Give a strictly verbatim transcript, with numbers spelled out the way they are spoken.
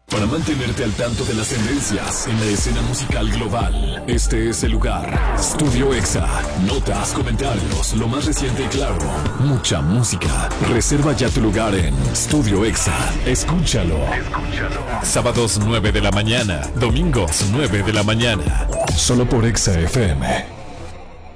Para mantenerte al tanto de las tendencias en la escena musical global, este es el lugar. Studio Exa. Notas, comentarios, lo más reciente y claro. Mucha música. Reserva ya tu lugar en Studio Exa. Escúchalo. Escúchalo. Sábados nueve de la mañana. Domingos nueve de la mañana. Solo por Exa F M.